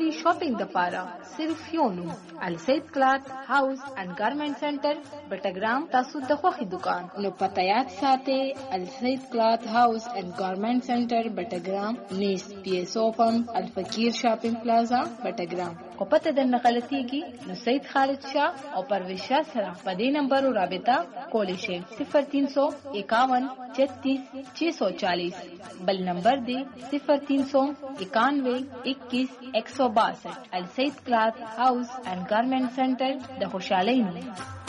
ضروري شاپینګ د پاره صرف یو نوم السید کلاث هاوس اینڈ گارمنټ سنټر بټګرام تاسو د خوخي دکان نو پته یاد ساتئ السید کلاث هاوس اینڈ گارمنټ سنټر بټګرام نیس پی ایس او پمپ الفقیر شاپینګ پلازا بټګرام او پته د نقلتیږي نو سید خالد شاه او پرویز شاه سره په دې نمبر رابطه کولی شئ 0351 36 640 بل نمبر دی 0391 21 162 السید کلاث هاوس اینڈ گارمنٹ سنټر د خوشحالۍ نوم.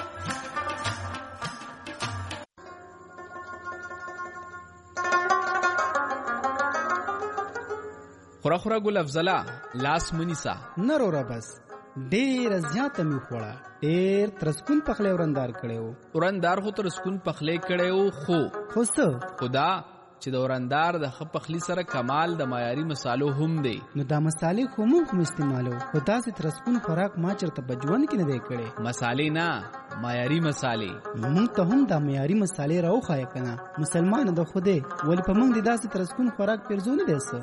خورا ګل افضلا لاس منیسا نرورا بس ډیر زیاته می خوړه ډیر ترسکون پخلی ورندار کړو خو ترسکون پخلی کړو خو څه خدا چې د ورندار د خپخلی سره کمال د معیاري مصالو هم دی نو دا مصالې کوم استعمالو خدا سي ترسکون خوراک ما چرته بجوان کې نه دی کړي مصالې نه معیاري مصالې مونږ ته هم دا معیاري مصالې راوخای کنه مسلمان د خوده ول په مونږ د داسې ترسکون خوراک پرزونه دیسه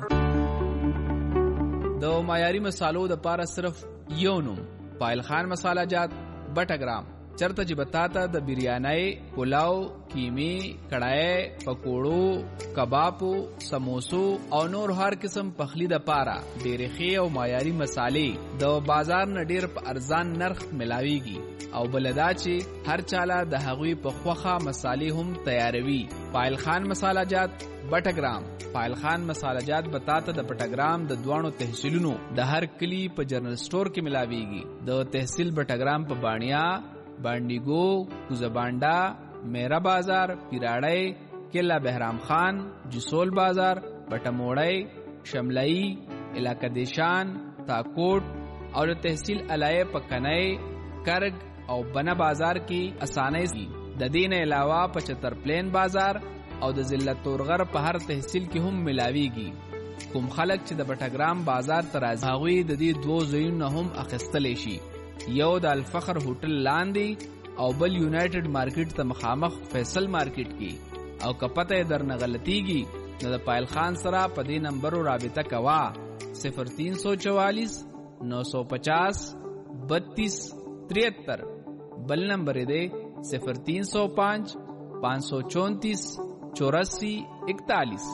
د معیاري مصالو د پاره صرف یو نوم پایل خان مساله جات بټګرام چرته چې بتاتا د بریانای پلاو کیمی کڑای پکوړو کبابو سموسو او نور هر قسم پخلی د پاره ډېرې ښې او معیاري مصالې د بازار نه ډېر په ارزان نرخ ملاويږي او بلدا چې هر چاله د هغوی په خوخه مصالې هم تیاروي پایل خان مساله جات بټګرام پایل خان مساله جات بتاته د بټګرام د دوانو تحصیلونو د هر کلی په جنرال سٹور کې ملاويږي د تحصیل بټګرام په بانیا بانډیګو کوزبانډا میرا بازار پیراړی کلا بهرام خان جسول بازار بټموړی شملئی علاقہ دیشان تاکوټ او تحصیل علای پکنای کرگ او بنا بازار کی اسانه د دین علاوه 75 پلین بازار او د ضلع تورغر په هر تحصیل کې هم ملاويږي کوم خلک چې د بټګرام بازار ترازی هغوی د دې دوه ځایونو هم اخیستل شي یو د الفخر هوټل لاندې او بل یونایټډ مارکیټ ته مخامخ فیصل مارکیټ کې او کپته درنه غلطیږي نو د پایل خان سره په دې نمبر رابطه کوا 0344 950 32 73 بل نمبر دی 0305 534 84 41.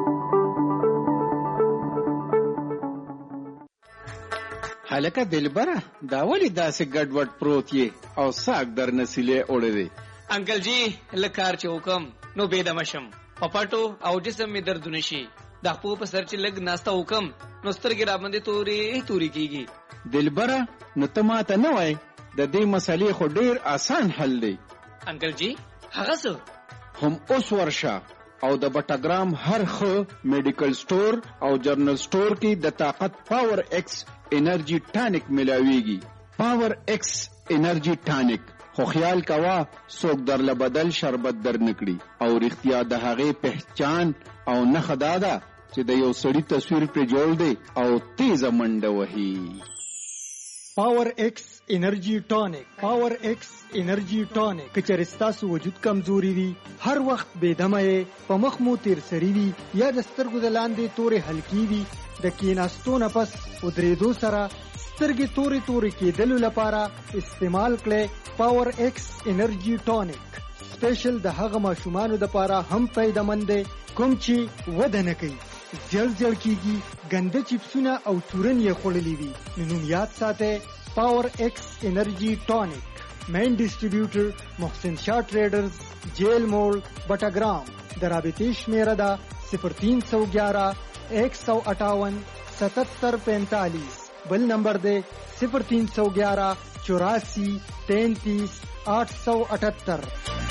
حالکه دلبره دا ولی داسې ګډوډ پروت یې او ساک در نسیلې اوړې دی انکل جی لکار چې حکم نو بيدم شم پپټو او جسم می دردونه شي د خپل په سر چې لګ ناستا حکم نو سترګې را باندې توري کیږي دلبره نو ته ماته نه وای د دې مسلې خو ډیر آسان حل دی انکل جی هغه څه هم اوس ورشه او د بټګرام هر خو میډیکل سٹور او جرنل سٹور کې د طاقت پاور ایکس انرجی ټانک ملاويږي پاور ایکس انرجی ټانک خو خیال کوا څوک درله بدل شربت در نکړي او رښتیا د هغه پہچان او نه خدادا چې د یو سړی تصویر پر جوړ دی او تیز منډه وهي پاور ایکس انرجی ټانک پاور ایکس انرجی ټانک کچر ستاسو وجود کمزوري وي هر وخت بېدمه په مخ مو تیر سړی وي یا د سترګو د لاندې تورې هلکی وي د کیناستو نه پس ودرېدو سره سترګې تورې کېدلو لپاره استعمال کړئ پاور ایکس انرجی ټانک سپیشل د هغه ماشومانو لپاره هم پیدامند دی کوم چې وده نه کوي جل کیږي ګنده چپسونه او چورن یې خوړلې وي نو یاد ساتئ پاور ایکس انرجی ټانک مین ډسټریبیوټر محسن شاه ټریډرز جیل موړ بټګرام د رابطې شمیره ده 0311 158 7745 بل نمبر دے 0311 84 33 878.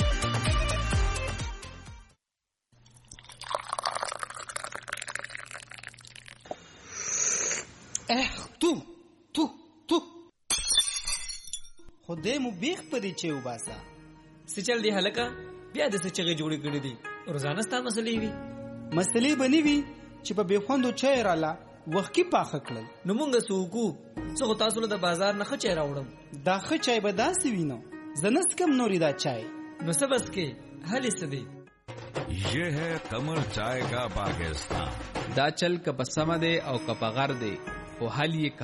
تو خدای مو بیخ پدې چې وباسا سچل دی هلکا بیا د سچغه جوړې کړې دي روزانه ستا مسلې وي مسلې بنې وي چې په بخوندو چای رااله وخت کې پاخه کړل نو مونږ سوکو څو تاسو له بازار نه خچای راوړم دا خچای به داسې وینو زنس کم نوري دا چای نو سبس کې حل سدي یہ ہے قمر چائے کا پاکستان دا چل کپ سمدے او کپ غر دے او حل یہ